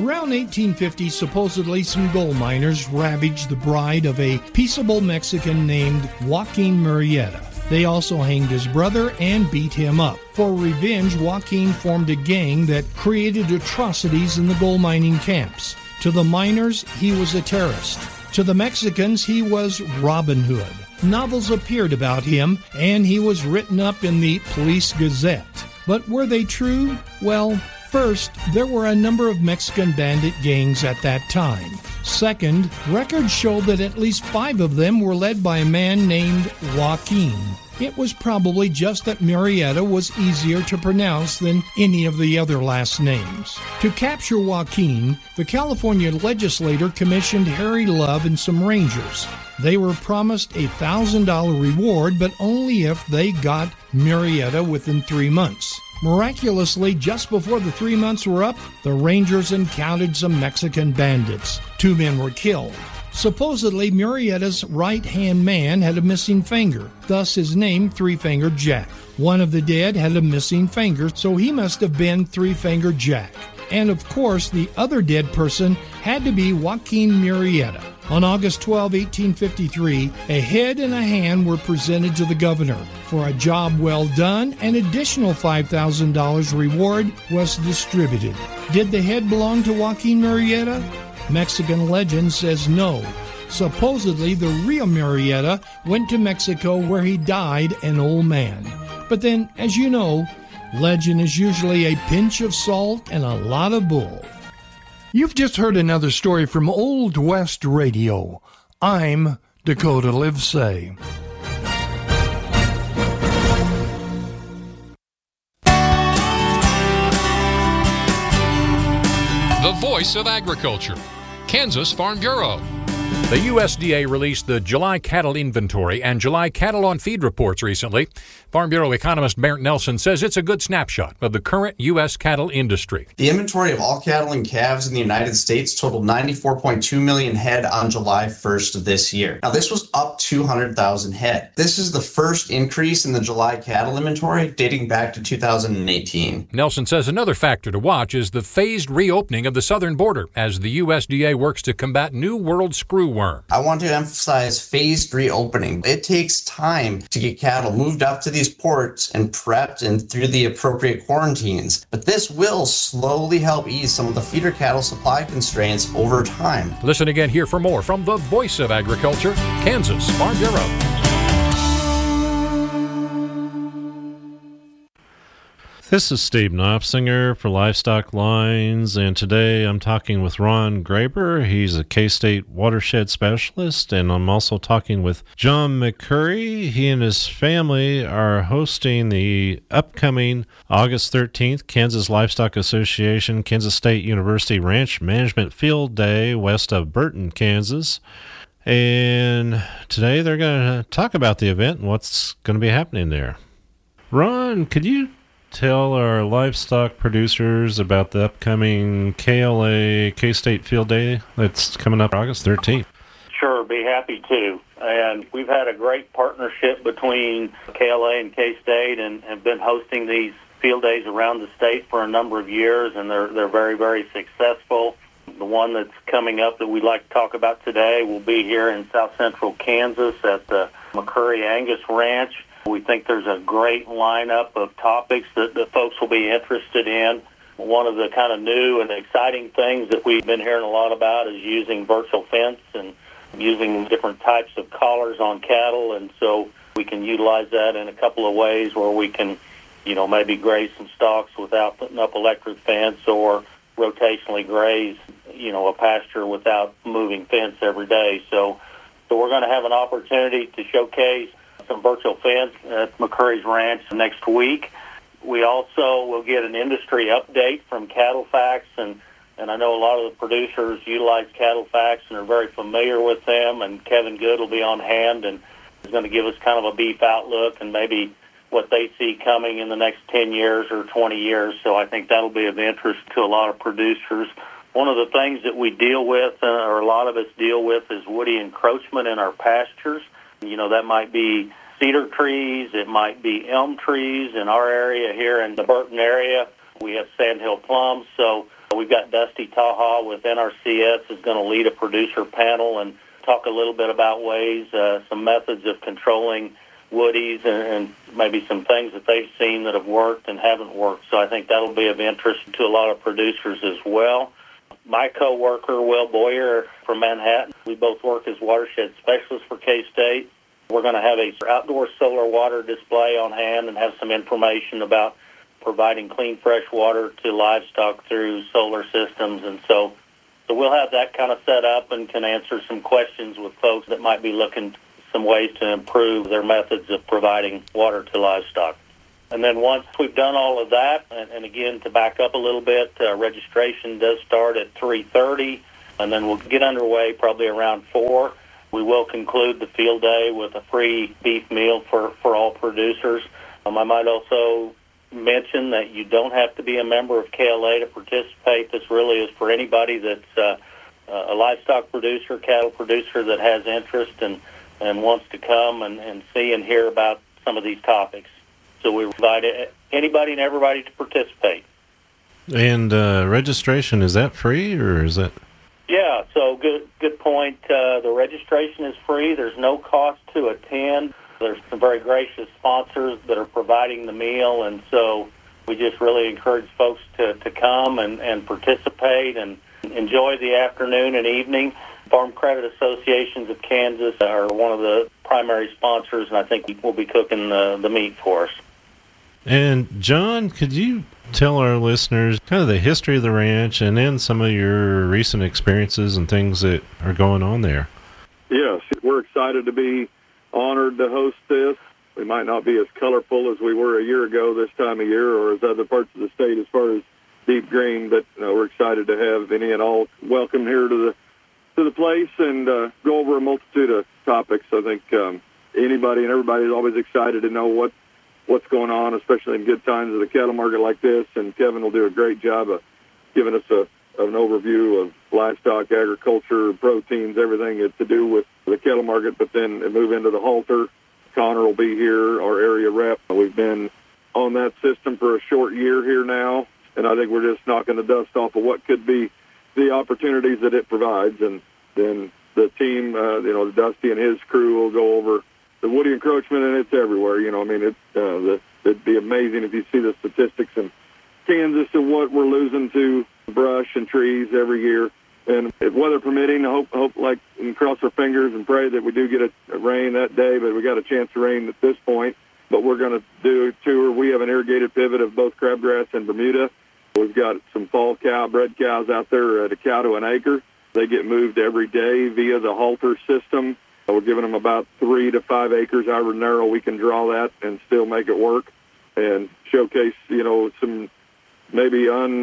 Around 1850, supposedly some gold miners ravaged the bride of a peaceable Mexican named Joaquin Murrieta. They also hanged his brother and beat him up. For revenge, Joaquin formed a gang that created atrocities in the gold mining camps. To the miners, he was a terrorist. To the Mexicans, he was Robin Hood. Novels appeared about him, and he was written up in the Police Gazette. But were they true? Well, first, there were a number of Mexican bandit gangs at that time. Second, records show that at least 5 of them were led by a man named Joaquin. It was probably just that Murrieta was easier to pronounce than any of the other last names. To capture Joaquin, the California legislature commissioned Harry Love and some rangers. They were promised a $1,000 reward, but only if they got Murrieta within 3 months. Miraculously, just before the 3 months were up, the Rangers encountered some Mexican bandits. 2 men were killed. Supposedly, Murrieta's right-hand man had a missing finger, thus his name, Three-Fingered Jack. One of the dead had a missing finger, so he must have been Three-Fingered Jack. And of course, the other dead person had to be Joaquin Murrieta. On August 12, 1853, a head and a hand were presented to the governor. For a job well done, an additional $5,000 reward was distributed. Did the head belong to Joaquin Murrieta? Mexican legend says no. Supposedly, the real Murrieta went to Mexico where he died an old man. But then, as you know, legend is usually a pinch of salt and a lot of bull. You've just heard another story from Old West Radio. I'm Dakota Livesay. The Voice of Agriculture, Kansas Farm Bureau. The USDA released the July cattle inventory and July cattle on feed reports recently. Farm Bureau economist Barrett Nelson says it's a good snapshot of the current U.S. cattle industry. The inventory of all cattle and calves in the United States totaled 94.2 million head on July 1st of this year. Now, this was up 200,000 head. This is the first increase in the July cattle inventory dating back to 2018. Nelson says another factor to watch is the phased reopening of the southern border as the USDA works to combat New World screwworm. I want to emphasize phased reopening. It takes time to get cattle moved up to these ports and prepped and through the appropriate quarantines. But this will slowly help ease some of the feeder cattle supply constraints over time. Listen again here for more from the Voice of Agriculture, Kansas Farm Bureau. This is Steve Knopsinger for Livestock Lines, and today I'm talking with Ron Graber. He's a K-State watershed specialist, and I'm also talking with John McCurry. He and his family are hosting the upcoming August 13th Kansas Livestock Association Kansas State University Ranch Management Field Day west of Burton, Kansas. And today they're going to talk about the event and what's going to be happening there. Ron, could you tell our livestock producers about the upcoming KLA K-State Field Day that's coming up August 13th? Sure, be happy to. And we've had a great partnership between KLA and K-State and have been hosting these field days around the state for a number of years, and they're very, very successful. The one that's coming up that we'd like to talk about today will be here in south central Kansas at the McCurry Angus Ranch. We think there's a great lineup of topics that the folks will be interested in. One of the kind of new and exciting things that we've been hearing a lot about is using virtual fence and using different types of collars on cattle. And so we can utilize that in a couple of ways where we can, maybe graze some stalks without putting up electric fence or rotationally graze, a pasture without moving fence every day. So we're going to have an opportunity to showcase some virtual fence at McCurry's Ranch next week. We also will get an industry update from CattleFax, and I know a lot of the producers utilize CattleFax and are very familiar with them, and Kevin Good will be on hand and is going to give us kind of a beef outlook and maybe what they see coming in the next 10 years or 20 years. So I think that'll be of interest to a lot of producers. One of the things that we deal with, or a lot of us deal with, is woody encroachment in our pastures. That might be cedar trees, it might be elm trees. In our area here in the Burton area, we have sandhill plums. So We've got Dusty Taha with NRCS is going to lead a producer panel and talk a little bit about ways, some methods of controlling woodies and maybe some things that they've seen that have worked and haven't worked. So I think that'll be of interest to a lot of producers as well. My co-worker, Will Boyer from Manhattan, we both work as watershed specialists for K-State. We're going to have an outdoor solar water display on hand and have some information about providing clean, fresh water to livestock through solar systems. And so we'll have that kind of set up and can answer some questions with folks that might be looking some ways to improve their methods of providing water to livestock. And then once we've done all of that, and again, to back up a little bit, registration does start at 3:30, and then we'll get underway probably around 4. We will conclude the field day with a free beef meal for all producers. I might also mention that you don't have to be a member of KLA to participate. This really is for anybody that's a livestock producer, cattle producer that has interest and wants to come and see and hear about some of these topics. So we invite anybody and everybody to participate. And registration, is that free or is that? Yeah, so good point. The registration is free. There's no cost to attend. There's some very gracious sponsors that are providing the meal, and so we just really encourage folks to come and participate and enjoy the afternoon and evening. Farm Credit Associations of Kansas are one of the primary sponsors, and I think we'll be cooking the meat for us. And John, could you tell our listeners kind of the history of the ranch and then some of your recent experiences and things that are going on there? Yes, we're excited to be honored to host this. We might not be as colorful as we were a year ago this time of year or as other parts of the state as far as deep green, but we're excited to have any and all welcome here to the place and go over a multitude of topics. I think anybody and everybody is always excited to know what's going on, especially in good times of the cattle market like this, and Kevin will do a great job of giving us an overview of livestock, agriculture, proteins, everything to do with the cattle market, but then move into the halter. Connor will be here, our area rep. We've been on that system for a short year here now, and I think we're just knocking the dust off of what could be the opportunities that it provides. And then the team, Dusty and his crew will go over the woody encroachment, and it's everywhere. It'd be amazing if you see the statistics in Kansas of what we're losing to brush and trees every year. And if weather permitting, I hope and cross our fingers and pray that we do get a rain that day, but we got a chance of rain at this point. But we're going to do a tour. We have an irrigated pivot of both crabgrass and Bermuda. We've got some fall bred cows out there at a cow to an acre. They get moved every day via the halter system. We're giving them about 3 to 5 acres, however narrow we can draw that and still make it work and showcase, some maybe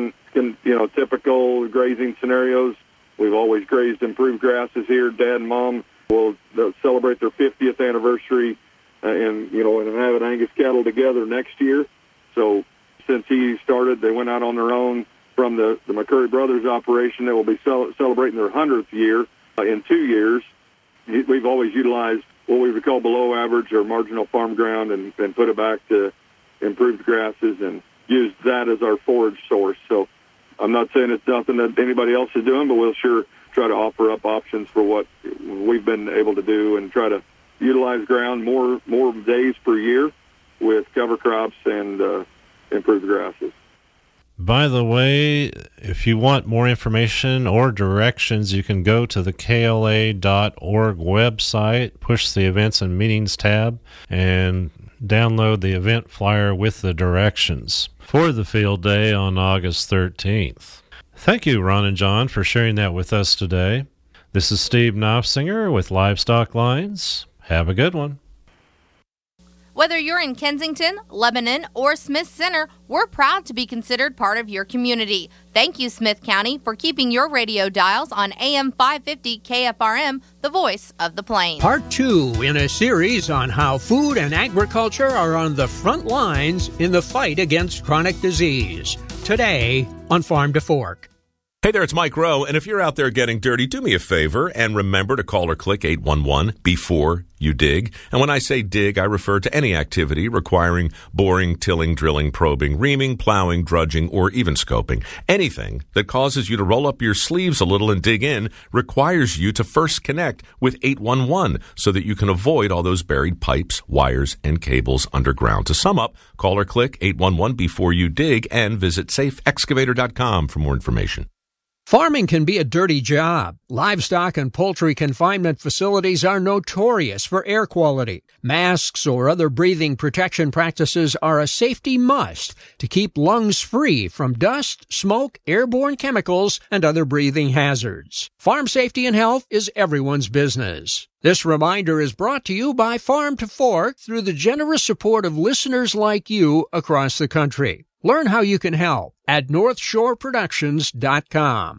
typical grazing scenarios. We've always grazed improved grasses here. Dad and Mom will celebrate their 50th anniversary and having Angus cattle together next year. So since he started, they went out on their own from the McCurry Brothers operation. They will be celebrating their 100th year in 2 years. We've always utilized what we would call below average or marginal farm ground and put it back to improved grasses and used that as our forage source. So I'm not saying it's nothing that anybody else is doing, but we'll sure try to offer up options for what we've been able to do and try to utilize ground more days per year with cover crops and improved grasses. By the way, if you want more information or directions, you can go to the KLA.org website, push the Events and Meetings tab, and download the event flyer with the directions for the field day on August 13th. Thank you, Ron and John, for sharing that with us today. This is Steve Knopfsinger with Livestock Lines. Have a good one. Whether you're in Kensington, Lebanon, or Smith Center, we're proud to be considered part of your community. Thank you, Smith County, for keeping your radio dials on AM 550 KFRM, the voice of the plains. Part 2 in a series on how food and agriculture are on the front lines in the fight against chronic disease. Today on Farm to Fork. Hey there, it's Mike Rowe, and if you're out there getting dirty, do me a favor and remember to call or click 811 before you dig. And when I say dig, I refer to any activity requiring boring, tilling, drilling, probing, reaming, plowing, drudging, or even scoping. Anything that causes you to roll up your sleeves a little and dig in requires you to first connect with 811 so that you can avoid all those buried pipes, wires, and cables underground. To sum up, call or click 811 before you dig and visit safeexcavator.com for more information. Farming can be a dirty job. Livestock and poultry confinement facilities are notorious for air quality. Masks or other breathing protection practices are a safety must to keep lungs free from dust, smoke, airborne chemicals, and other breathing hazards. Farm safety and health is everyone's business. This reminder is brought to you by Farm to Fork through the generous support of listeners like you across the country. Learn how you can help at NorthshoreProductions.com.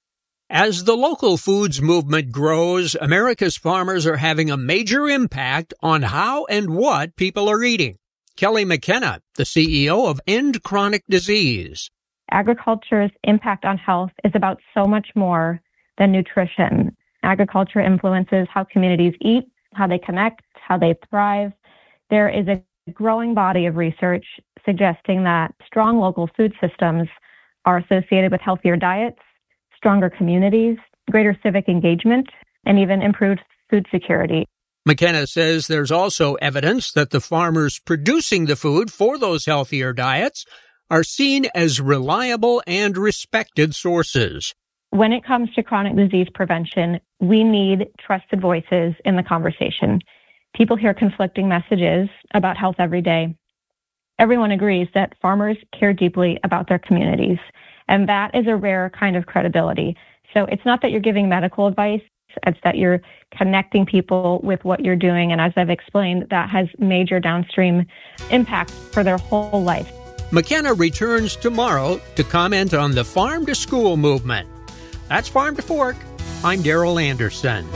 As the local foods movement grows, America's farmers are having a major impact on how and what people are eating. Kelly McKenna, the CEO of End Chronic Disease. Agriculture's impact on health is about so much more than nutrition. Agriculture influences how communities eat, how they connect, how they thrive. There is a growing body of research suggesting that strong local food systems are associated with healthier diets, stronger communities, greater civic engagement, and even improved food security. McKenna says there's also evidence that the farmers producing the food for those healthier diets are seen as reliable and respected sources. When it comes to chronic disease prevention, we need trusted voices in the conversation. People hear conflicting messages about health every day. Everyone agrees that farmers care deeply about their communities, and that is a rare kind of credibility. So it's not that you're giving medical advice, it's that you're connecting people with what you're doing, and as I've explained, that has major downstream impact for their whole life. McKenna returns tomorrow to comment on the Farm to School movement. That's Farm to Fork. I'm Darrell Anderson.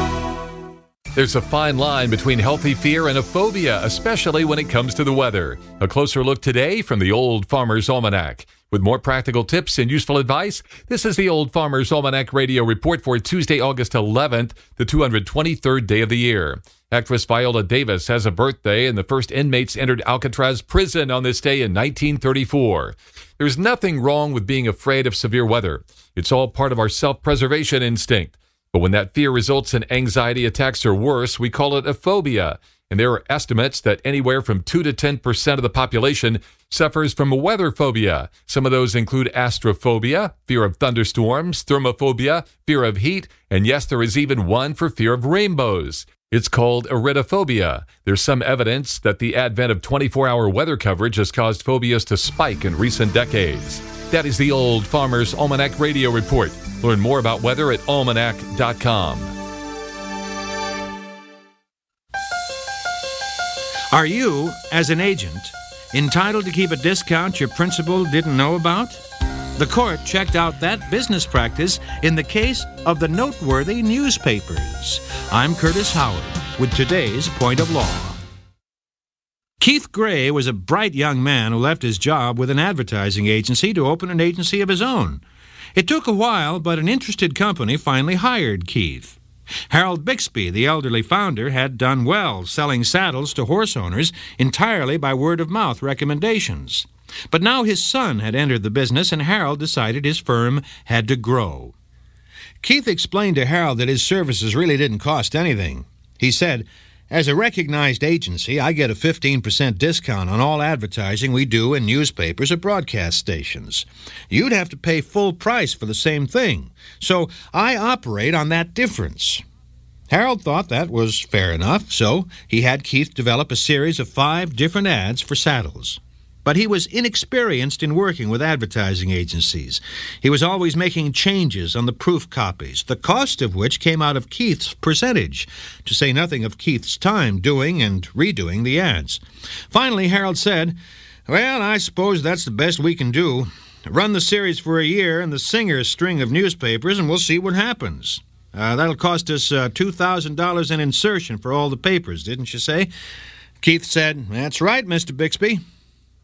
There's a fine line between healthy fear and a phobia, especially when it comes to the weather. A closer look today from the Old Farmer's Almanac. With more practical tips and useful advice, this is the Old Farmer's Almanac radio report for Tuesday, August 11th, the 223rd day of the year. Actress Viola Davis has a birthday, and the first inmates entered Alcatraz prison on this day in 1934. There's nothing wrong with being afraid of severe weather. It's all part of our self-preservation instinct. But when that fear results in anxiety attacks or worse, we call it a phobia. And there are estimates that anywhere from 2 to 10% of the population suffers from a weather phobia. Some of those include astrophobia, fear of thunderstorms, thermophobia, fear of heat, and yes, there is even one for fear of rainbows. It's called iridophobia. There's some evidence that the advent of 24-hour weather coverage has caused phobias to spike in recent decades. That is the Old Farmer's Almanac Radio Report. Learn more about weather at almanac.com. Are you, as an agent, entitled to keep a discount your principal didn't know about? The court checked out that business practice in the case of the noteworthy newspapers. I'm Curtis Howard with today's Point of Law. Keith Gray was a bright young man who left his job with an advertising agency to open an agency of his own. It took a while, but an interested company finally hired Keith. Harold Bixby, the elderly founder, had done well selling saddles to horse owners entirely by word-of-mouth recommendations. But now his son had entered the business, and Harold decided his firm had to grow. Keith explained to Harold that his services really didn't cost anything. He said, "As a recognized agency, I get a 15% discount on all advertising we do in newspapers or broadcast stations. You'd have to pay full price for the same thing, so I operate on that difference." Harold thought that was fair enough, so he had Keith develop a series of 5 different ads for saddles. But he was inexperienced in working with advertising agencies. He was always making changes on the proof copies, the cost of which came out of Keith's percentage, to say nothing of Keith's time doing and redoing the ads. Finally, Harold said, "Well, I suppose that's the best we can do. Run the series for a year and the Singer's string of newspapers, and we'll see what happens. That'll cost us $2,000 in insertion for all the papers, didn't you say?" Keith said, "That's right, Mr. Bixby."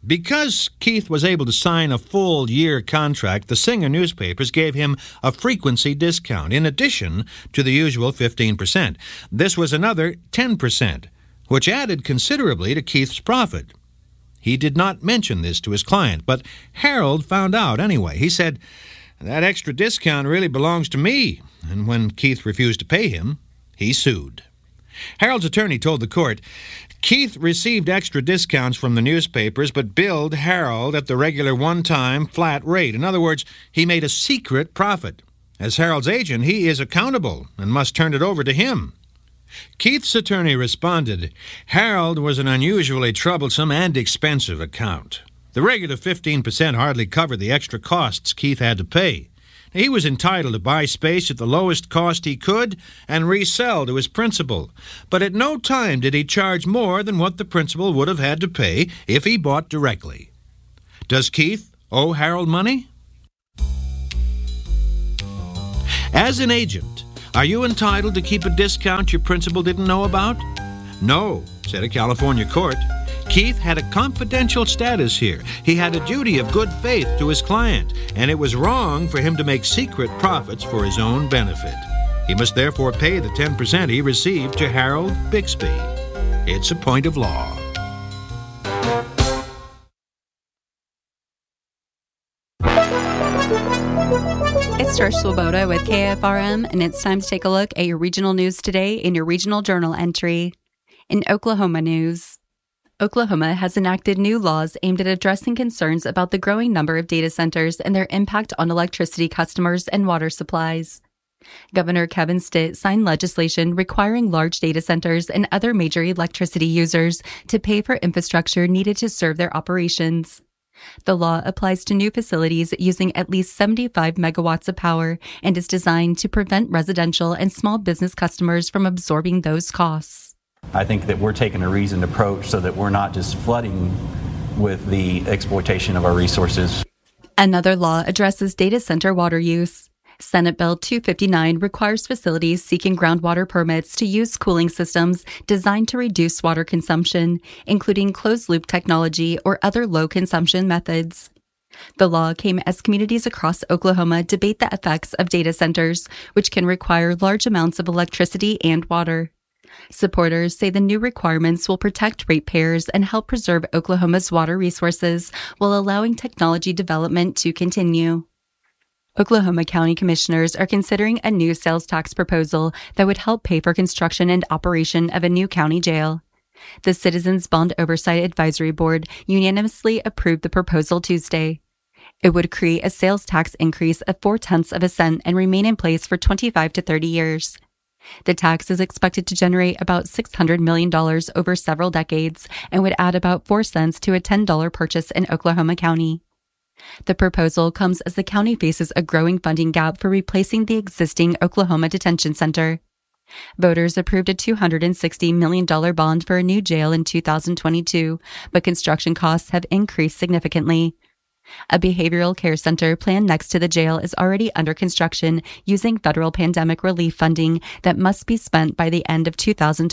Because Keith was able to sign a full year contract, the Singer newspapers gave him a frequency discount in addition to the usual 15%. This was another 10%, which added considerably to Keith's profit. He did not mention this to his client, but Harold found out anyway. He said, "That extra discount really belongs to me." And when Keith refused to pay him, he sued. Harold's attorney told the court, Keith received extra discounts from the newspapers, but billed Harold at the regular one-time flat rate. In other words, he made a secret profit. As Harold's agent, he is accountable and must turn it over to him. Keith's attorney responded, Harold was an unusually troublesome and expensive account. The regular 15% hardly covered the extra costs Keith had to pay. He was entitled to buy space at the lowest cost he could and resell to his principal, but at no time did he charge more than what the principal would have had to pay if he bought directly. Does Keith owe Harold money? As an agent, are you entitled to keep a discount your principal didn't know about? No, said a California court. Keith had a confidential status here. He had a duty of good faith to his client, and it was wrong for him to make secret profits for his own benefit. He must therefore pay the 10% he received to Harold Bixby. It's a point of law. It's Trish Swoboda with KFRM, and it's time to take a look at your regional news today in your regional journal entry. In Oklahoma news, Oklahoma has enacted new laws aimed at addressing concerns about the growing number of data centers and their impact on electricity customers and water supplies. Governor Kevin Stitt signed legislation requiring large data centers and other major electricity users to pay for infrastructure needed to serve their operations. The law applies to new facilities using at least 75 megawatts of power and is designed to prevent residential and small business customers from absorbing those costs. I think that we're taking a reasoned approach so that we're not just flooding with the exploitation of our resources. Another law addresses data center water use. Senate Bill 259 requires facilities seeking groundwater permits to use cooling systems designed to reduce water consumption, including closed-loop technology or other low-consumption methods. The law came as communities across Oklahoma debate the effects of data centers, which can require large amounts of electricity and water. Supporters say the new requirements will protect ratepayers and help preserve Oklahoma's water resources while allowing technology development to continue. Oklahoma County Commissioners are considering a new sales tax proposal that would help pay for construction and operation of a new county jail. The Citizens Bond Oversight Advisory Board unanimously approved the proposal Tuesday. It would create a sales tax increase of 0.4 cents and remain in place for 25 to 30 years. The tax is expected to generate about $600 million over several decades and would add about 4 cents to a $10 purchase in Oklahoma County. The proposal comes as the county faces a growing funding gap for replacing the existing Oklahoma Detention Center. Voters approved a $260 million bond for a new jail in 2022, but construction costs have increased significantly. A behavioral care center planned next to the jail is already under construction using federal pandemic relief funding that must be spent by the end of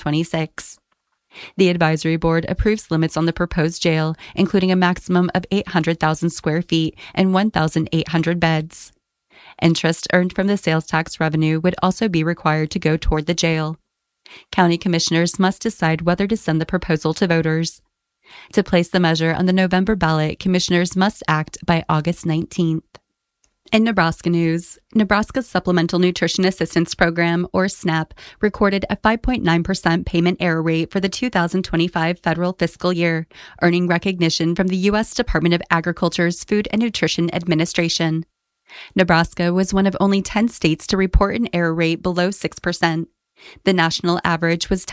2026. The advisory board approves limits on the proposed jail, including a maximum of 800,000 square feet and 1,800 beds. Interest earned from the sales tax revenue would also be required to go toward the jail. County commissioners must decide whether to send the proposal to voters. To place the measure on the November ballot, commissioners must act by August 19th. In Nebraska news, Nebraska's Supplemental Nutrition Assistance Program, or SNAP, recorded a 5.9% payment error rate for the 2025 federal fiscal year, earning recognition from the U.S. Department of Agriculture's Food and Nutrition Administration. Nebraska was one of only 10 states to report an error rate below 6%. The national average was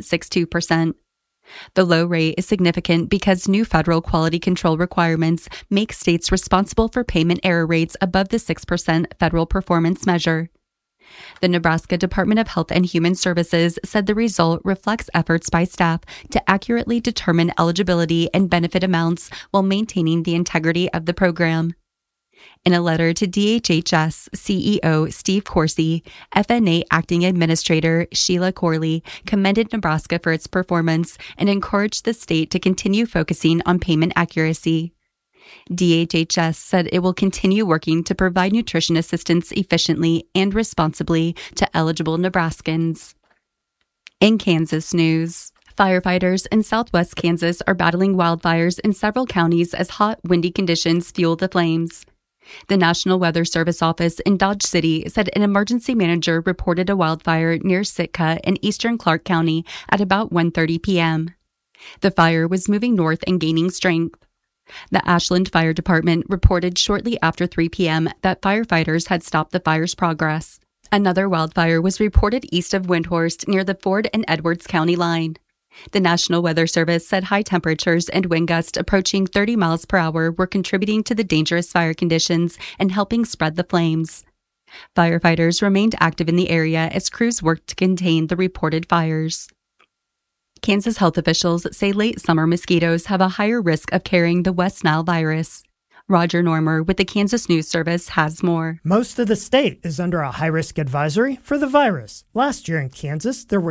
10.62%. The low rate is significant because new federal quality control requirements make states responsible for payment error rates above the 6% federal performance measure. The Nebraska Department of Health and Human Services said the result reflects efforts by staff to accurately determine eligibility and benefit amounts while maintaining the integrity of the program. In a letter to DHHS CEO Steve Corsi, FNA Acting Administrator Sheila Corley commended Nebraska for its performance and encouraged the state to continue focusing on payment accuracy. DHHS said it will continue working to provide nutrition assistance efficiently and responsibly to eligible Nebraskans. In Kansas news, firefighters in southwest Kansas are battling wildfires in several counties as hot, windy conditions fuel the flames. The National Weather Service office in Dodge City said an emergency manager reported a wildfire near Sitka in eastern Clark County at about 1:30 p.m. The fire was moving north and gaining strength. The Ashland Fire Department reported shortly after 3 p.m. that firefighters had stopped the fire's progress. Another wildfire was reported east of Windhorst near the Ford and Edwards County line. The National Weather Service said high temperatures and wind gusts approaching 30 miles per hour were contributing to the dangerous fire conditions and helping spread the flames. Firefighters remained active in the area as crews worked to contain the reported fires. Kansas health officials say late summer mosquitoes have a higher risk of carrying the West Nile virus. Roger Normer with the Kansas News Service has more. Most of the state is under a high-risk advisory for the virus. Last year in Kansas, there were